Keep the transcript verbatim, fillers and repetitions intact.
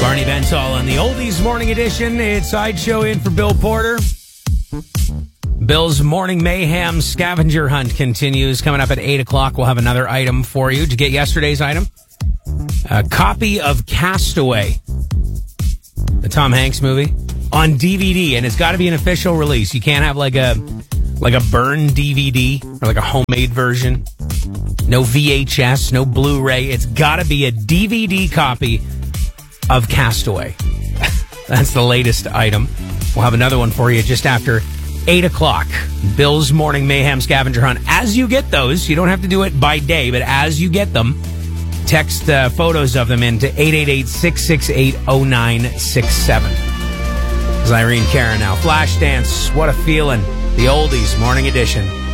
Barney Bentall on the Oldies Morning Edition. It's Sideshow in for Bill Porter. Bill's Morning Mayhem scavenger hunt continues. Coming up at eight o'clock, we'll have another item for you. To get yesterday's item, a copy of Castaway, the Tom Hanks movie, on D V D, and it's got to be an official release. You can't have like a like a burn D V D or like a homemade version. No V H S, no Blu-ray. It's got to be a D V D copy of Castaway. That's the latest item. We'll have another one for you just after eight o'clock. Bill's Morning Mayhem scavenger hunt. As you get those, you don't have to do it by day, but as you get them, text uh, photos of them into eight eight eight, six six eight, zero nine six seven. It's Irene Cara now. Flashdance, what a feeling. The Oldies Morning Edition.